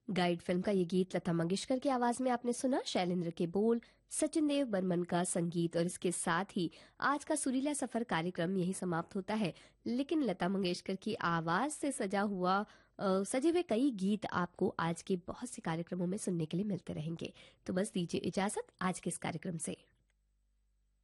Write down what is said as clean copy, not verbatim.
Guide film का ये गीत लता मंगेशकर की आवाज में आपने सुना। शैलेंद्र के बोल, सचिन देव बर्मन का संगीत, और इसके साथ ही आज का सुरीला सफर कार्यक्रम यही समाप्त होता है। लेकिन लता मंगेशकर की आवाज से सजे हुए कई गीत आपको आज के बहुत से कार्यक्रमों में सुनने के लिए मिलते रहेंगे। तो बस दीजिए इजाजत आज के इस कार्यक्रम से।